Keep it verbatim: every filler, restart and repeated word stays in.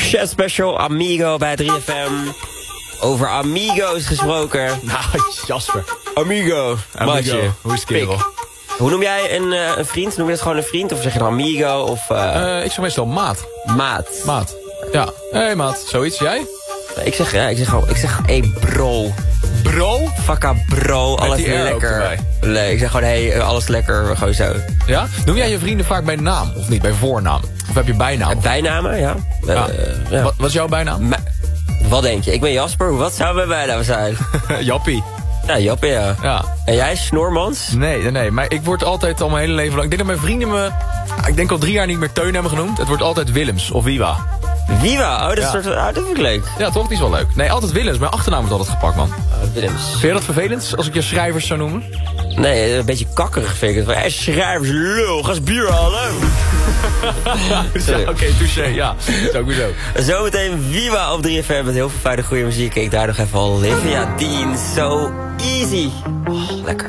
Chef Special, Amigo bij drie F M. Over Amigo's gesproken. Nou, Jasper. Amigo. Amigo. Hoe is het, kerel? Hoe noem jij een, uh, een vriend? Noem je dat gewoon een vriend? Of zeg je dan amigo? Of, uh... Uh, ik zeg meestal maat. Maat. Maat. Ja. Hé hey, maat, zoiets. Jij? Ik zeg, ja, ik zeg gewoon, ik zeg, hey bro. Bro? Fakka bro, Met alles die R lekker. Nee, ik zeg gewoon, hey, alles lekker, gewoon zo. Ja? Noem jij je vrienden vaak bij naam, of niet? Bij voornaam? Of heb je bijnaam? Uh, bijnamen, ja. ja. Uh, ja. Wat, wat is jouw bijnaam? Ma wat denk je? Ik ben Jasper, wat zou mijn bijnaam zijn? Jappie. Ja, Jappie, ja. ja. En jij, Snormans? Nee, nee, nee. Maar ik word altijd al mijn hele leven lang... Ik denk dat mijn vrienden me... Ik denk al drie jaar niet meer Teun hebben genoemd. Het wordt altijd Willems of Wiwa. Wiwa? Oh, dat, ja. soort, oh, dat vind ik leuk. Ja, toch? Die is wel leuk. Nee, altijd Willems. Mijn achternaam wordt altijd gepakt, man. Oh, Willems. Vind je dat vervelend, als ik je schrijvers zou noemen? Nee, een beetje kakkerig vind ik het. Hé, schrijvers, lul, ga eens bier halen. Ja, oké, okay, touché, ja. Sowieso. Zometeen Wiwa op drie F M met heel veel fijne goede muziek. Ik daar nog even Olivia Dean, So Easy. Oh, lekker.